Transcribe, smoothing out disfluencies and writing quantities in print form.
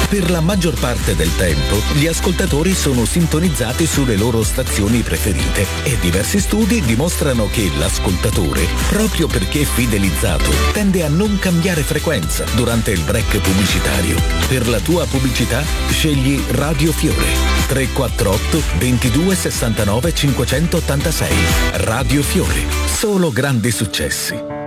Per la maggior parte del tempo, gli ascoltatori sono sintonizzati sulle loro stazioni preferite e diversi studi dimostrano che l'ascoltatore, proprio perché è fidelizzato, tende a non cambiare frequenza durante il break pubblicitario. Per la tua pubblicità, scegli Radio Fiore 348 22 69 586. Radio Fiore, solo grandi successi.